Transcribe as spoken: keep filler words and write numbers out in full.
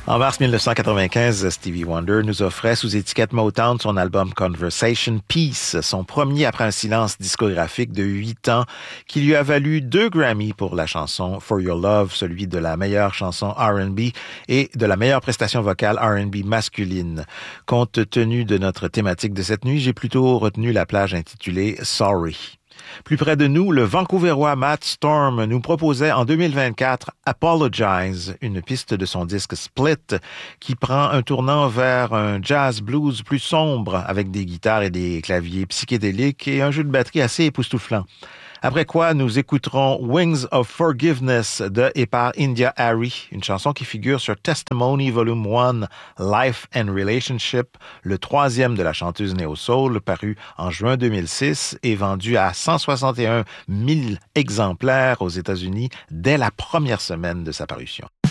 En mars mille neuf cent quatre-vingt-quinze, Stevie Wonder nous offrait sous étiquette Motown son album Conversation Peace, son premier après un silence discographique de huit ans qui lui a valu deux Grammy pour la chanson For Your Love, celui de la meilleure chanson R and B et de la meilleure prestation vocale R and B masculine. Compte tenu de notre thématique de cette nuit, j'ai plutôt retenu la plage intitulée Sorry. Plus près de nous, le Vancouverois Matt Storm nous proposait en deux mille vingt-quatre Apologize, une piste de son disque Split qui prend un tournant vers un jazz blues plus sombre avec des guitares et des claviers psychédéliques et un jeu de batterie assez époustouflant. Après quoi, nous écouterons Wings of Forgiveness de et par India Arie, une chanson qui figure sur Testimony Volume un, Life and Relationship, le troisième de la chanteuse néo-soul, paru en juin deux mille six et vendu à cent soixante et un mille exemplaires aux États-Unis dès la première semaine de sa parution.